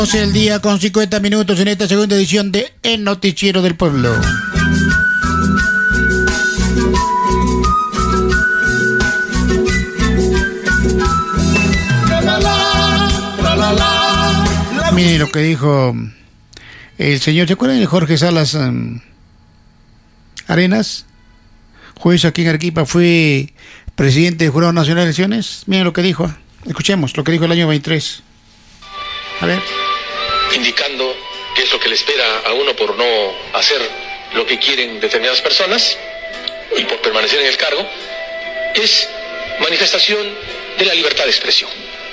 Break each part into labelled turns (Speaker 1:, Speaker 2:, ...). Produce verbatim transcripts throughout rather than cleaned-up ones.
Speaker 1: doce del día con cincuenta minutos en esta segunda edición de El Noticiero del Pueblo. Miren lo que dijo el señor, ¿se acuerdan de Jorge Salas um, Arenas? Juez aquí en Arequipa, fue presidente del Jurado Nacional de Elecciones. Miren lo que dijo, escuchemos lo que dijo el año veintitrés. A ver.
Speaker 2: Indicando qué es lo que le espera a uno por no hacer lo que quieren determinadas personas y por permanecer en el cargo, es manifestación de la libertad de expresión.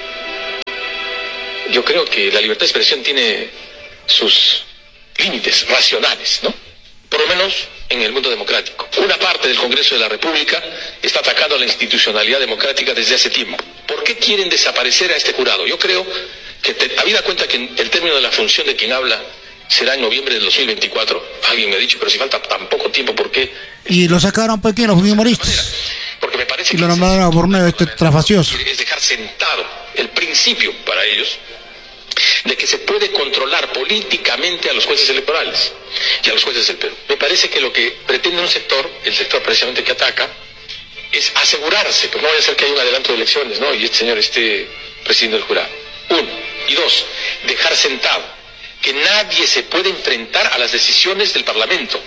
Speaker 2: Yo creo que la libertad de expresión tiene sus límites racionales, ¿no? Por lo menos en el mundo democrático. Una parte del Congreso de la República está atacando la institucionalidad democrática desde hace tiempo. ¿Por qué quieren desaparecer a este jurado? Yo creo que, te, habida cuenta que el término de la función de quien habla será en noviembre del dos mil veinticuatro, alguien me ha dicho, pero si falta tan poco tiempo, ¿por qué?
Speaker 1: Y lo sacaron pues, los humoristas.
Speaker 2: Porque me parece
Speaker 1: y
Speaker 2: que
Speaker 1: lo nombraron a Borneo, este trafacioso.
Speaker 2: Es dejar sentado el principio para ellos de que se puede controlar políticamente a los jueces electorales y a los jueces del Perú. Me parece que lo que pretende un sector, el sector precisamente que ataca, es asegurarse, pues no vaya a ser que haya un adelanto de elecciones, ¿no? Y este señor esté presidiendo el jurado. Uno. Y dos, dejar sentado que nadie se puede enfrentar a las decisiones del Parlamento.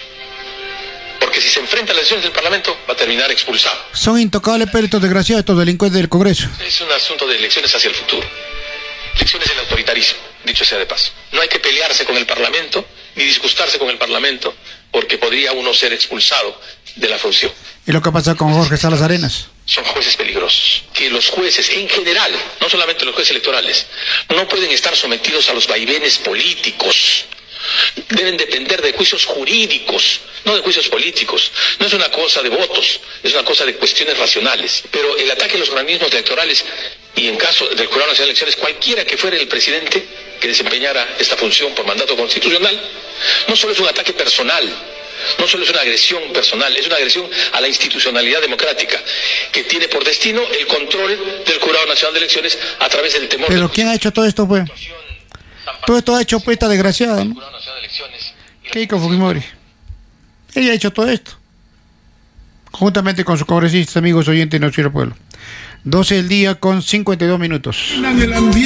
Speaker 2: Porque si se enfrenta a las decisiones del Parlamento, va a terminar expulsado.
Speaker 1: Son intocables, pero estos desgraciados, estos delincuentes del Congreso.
Speaker 2: Es un asunto de elecciones hacia el futuro. Elecciones del autoritarismo, dicho sea de paso. No hay que pelearse con el Parlamento, ni disgustarse con el Parlamento, porque podría uno ser expulsado de la función.
Speaker 1: ¿Y lo que pasa con Jorge Salas Arenas?
Speaker 2: Son jueces peligrosos. Que los jueces, en general, no solamente los jueces electorales, no pueden estar sometidos a los vaivenes políticos. Deben depender de juicios jurídicos, no de juicios políticos. No es una cosa de votos, es una cosa de cuestiones racionales. Pero el ataque a los organismos electorales, y en caso del Jurado Nacional de Elecciones, cualquiera que fuera el presidente que desempeñara esta función por mandato constitucional, no solo es un ataque personal, no solo es una agresión personal, es una agresión a la institucionalidad democrática, que tiene por destino el control del Jurado Nacional de Elecciones a través del temor.
Speaker 1: ¿Pero quién ha hecho todo esto, pues? Todo esto ha hecho pues esta desgraciada, ¿no? Keiko Fujimori. Ella ha hecho todo esto. Conjuntamente con sus congresistas, amigos oyentes de Noticiero Pueblo. doce del día con cincuenta y dos minutos.